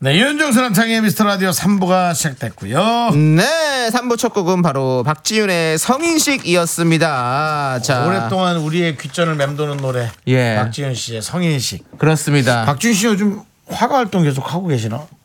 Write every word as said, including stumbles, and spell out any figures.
네, 윤정수 남창의 미스터라디오 삼 부가 시작됐고요. 네, 삼 부 첫 곡은 바로 박지윤의 성인식이었습니다. 자, 오랫동안 우리의 귓전을 맴도는 노래. 예. 박지윤 씨의 성인식. 그렇습니다. 박지윤 씨 요즘 화가 활동 계속 하고 계시나?